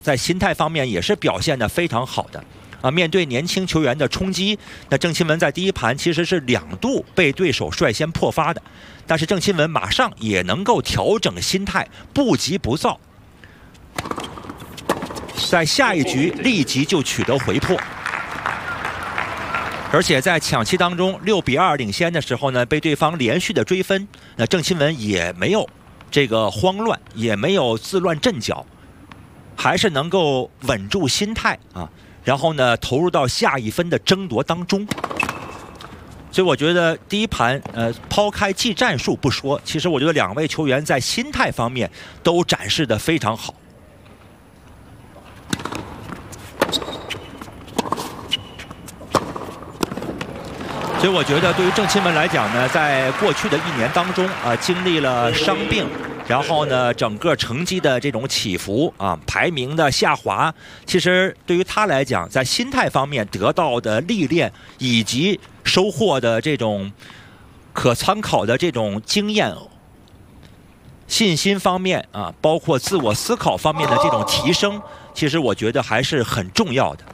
在心态方面也是表现得非常好的。 面对年轻球员的冲击，那郑钦文在第一盘其实是2度被对手率先破发的，但是郑钦文马上也能够调整心态，不急不躁，在下一局立即就取得回破，而且在抢七当中6比2领先的时候呢，被对方连续的追分，那郑钦文也没有这个慌乱，也没有自乱阵脚，还是能够稳住心态啊。 然后呢，投入到下一分的争夺当中。所以我觉得第一盘，抛开技战术不说，其实我觉得2位球员在心态方面都展示得非常好。所以我觉得对于郑钦文来讲呢，在过去的1年当中经历了伤病。 然后呢，整个成绩的这种起伏排名的下滑，其实对于他来讲，在心态方面得到的历练以及收获的这种可参考的这种经验、信心方面包括自我思考方面的这种提升，其实我觉得还是很重要的。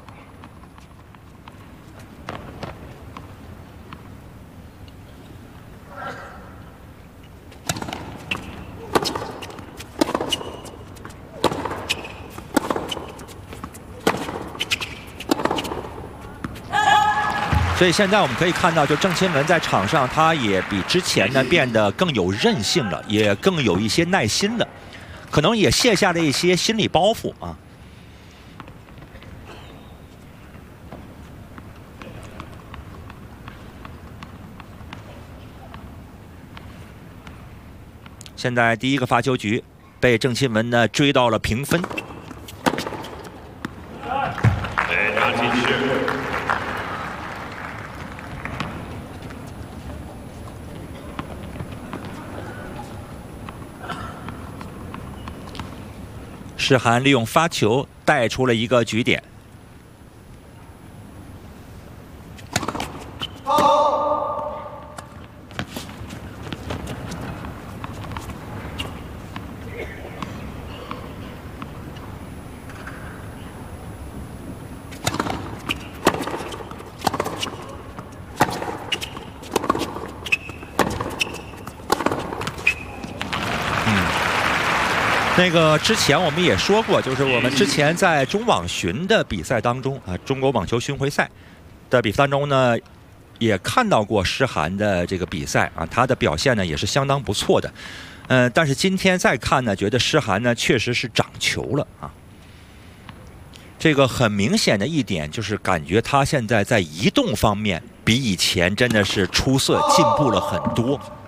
所以现在我们可以看到，就郑钦文在场上，他也比之前呢变得更有韧性了，也更有一些耐心了，可能也卸下了一些心理包袱啊。现在第一个发球局被郑钦文呢追到了平分。 诗涵利用发球带出了一个局点。那个之前我们也说过，就是我们之前在中网巡的比赛当中中国网球巡回赛的比赛当中呢，也看到过诗涵的这个比赛他的表现呢也是相当不错的。但是今天再看呢，觉得诗涵呢确实是长球了这个很明显的一点就是感觉他现在在移动方面比以前真的是出色，进步了很多。